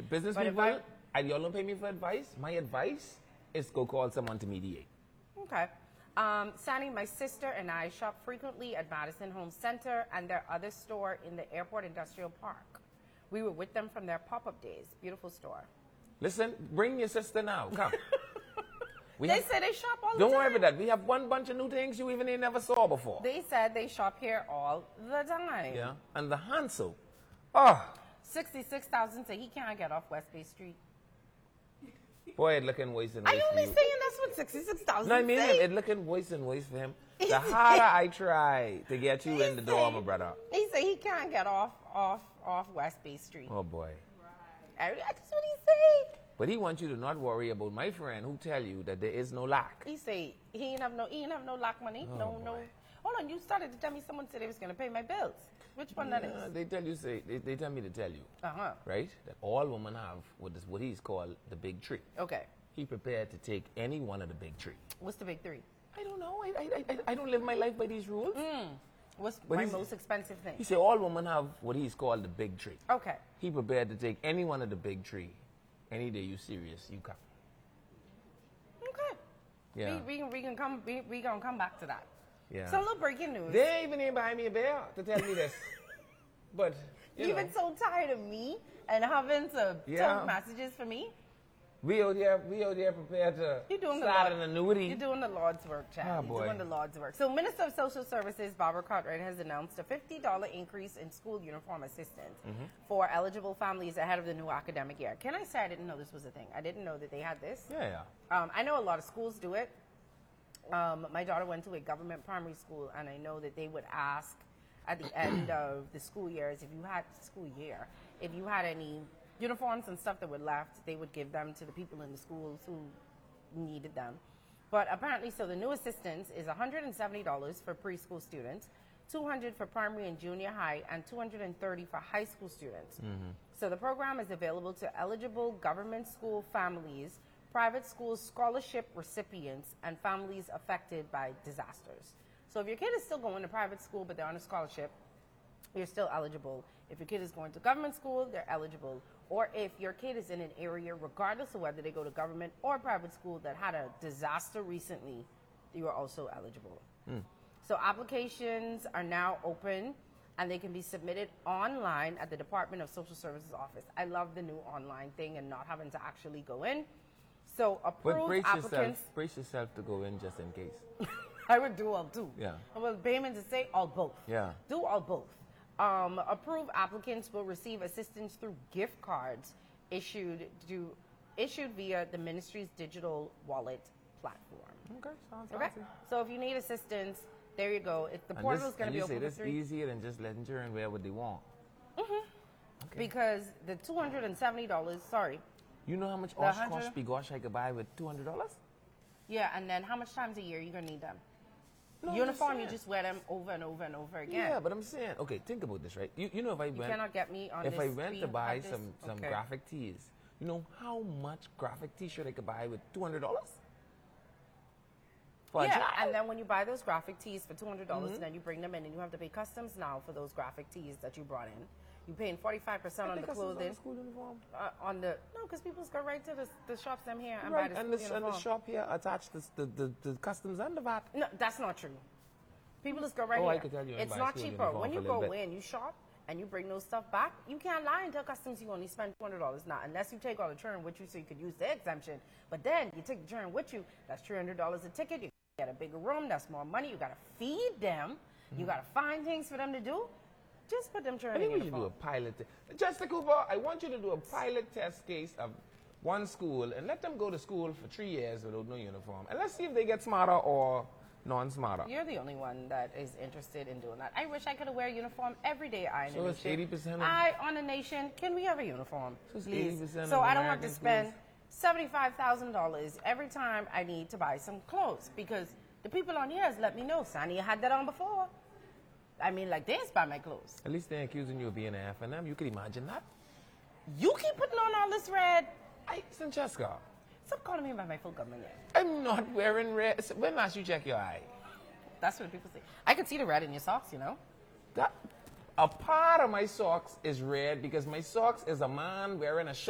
business But if people, y'all don't pay me for advice. My advice is go call someone to mediate. Okay. Sandy, my sister and I shop frequently at Madison Home Center and their other store in the Airport Industrial Park. We were with them from their pop-up days. Beautiful store. Listen, bring your sister now. Come. They say they shop all the time. Don't worry about that. We have one bunch of new things you even ain't never saw before. They said they shop here all the time. Yeah. And the Hansel. Oh. 66,000 say he can't get off West Bay Street. Boy, it looking worse and Are worse you for only you. saying that's what 66,000 No, I mean, say? it looking worse and worse for him. The harder I try to get you in the door, my brother. He said he can't get off West Bay Street. Oh, boy. That's what he said. But he wants you to not worry about my friend who tell you that there is no lack. He said he ain't have no lock money. Oh, no. boy. Hold on, you started to tell me someone said they was going to pay my bills. Which one that is? They tell you, they tell me to tell you, Uh-huh. right, that all women have what he's called the big tree. Okay. He prepared to take any one of the big tree. What's the big three? I don't know. I don't live my life by these rules. What's But my he's- most expensive thing? He said all women have what he's called the big tree. Okay. He prepared to take any one of the big tree. Any day you serious, you come. Okay. Yeah. We can come. We gonna come back to that. Yeah. So a little breaking news. They ain't even buy me a bear to tell me this. But You've been so tired of me and having to Yeah. talk messages for me. we out here prepared to You're doing start an You're annuity. doing the Lord's work, Chad. Oh, You're boy. doing the Lord's work. So, Minister of Social Services Barbara Cartwright has announced a $50 increase in school uniform assistance for eligible families ahead of the new academic year. Can I say I didn't know this was a thing? I didn't know that they had this. Yeah. I know a lot of schools do it. My daughter went to a government primary school, and I know that they would ask at the end of the school years, if you had any uniforms and stuff that were left, they would give them to the people in the schools who needed them. But apparently, so the new assistance is $170 for preschool students, $200 for primary and junior high, and $230 for high school students. So the program is available to eligible government school families, private school scholarship recipients, and families affected by disasters. So if your kid is still going to private school but they're on a scholarship, you're still eligible. If your kid is going to government school, they're eligible. Or if your kid is in an area, regardless of whether they go to government or private school, that had a disaster recently, you are also eligible. So applications are now open, and they can be submitted online at the Department of Social Services office. I love the new online thing and not having to actually go in. So But approved applicants, brace yourself to go in just in case. I would do all two. Yeah. I will payment to say all both. Yeah. Do all both. Approved applicants will receive assistance through gift cards issued via the ministry's digital wallet platform. Okay, sounds Okay. fancy. So if you need assistance, there you go. The portal is going to be open you for say this 3 easier than just letting children wear what they want. because the $270. Sorry. You know how much The 100 gosh I could buy with $200? Yeah, and then how much times a year you're going to need them? No, I'm Uniform, you saying. just wear them over and over and over again. Yeah, but I'm saying, okay, think about this, right? You know, if I You went, cannot get me on if this I went to screen, buy have this. some Okay. graphic tees, you know how much graphic T-shirt I could buy with $200? For a Yeah, child? and then when you buy those graphic tees for $200, and then you bring them in, and you have to pay customs now for those graphic tees that you brought in. You're paying 45% on the clothing. School uniform. No, because people just go right to the shops them here and Right, buy the and school the uniform. shop here attached the customs and the VAT. No, that's not true. People just go right Oh, here. I could tell you, I It's buy not school cheaper. uniform When for you a little go bit. in, you shop, and you bring those stuff back, you can't lie and tell customs you only spend $200 now, unless you take all the children with you so you could use their exemption. But then you take the children with you, that's $300 a ticket. You get a bigger room, that's more money. You got to feed them. You got to find things for them to do. Just put them I children think in we should do a uniform. pilot test. Jessica Cooper, I want you to do a pilot test case of one school and let them go to school for 3 years without no uniform. And let's see if they get smarter or non-smarter. You're the only one that is interested in doing that. I wish I could wear a uniform every day. So it's 80% of- I on a nation. Can we have a uniform, So it's please? 80% So of I don't have to American spend $75,000 every time I need to buy some clothes, because the people on here has let me know, Sonny, you had that on before. I mean, like, they inspire my clothes. At least they're accusing you of being an F&M. You could imagine that. You keep putting on all this red. Francesca, Stop calling me by my full government name. I'm not wearing red. When last you check your eye? That's what people say. I could see the red in your socks, you know? That, a part of my socks is red because my socks is a man wearing a shirt.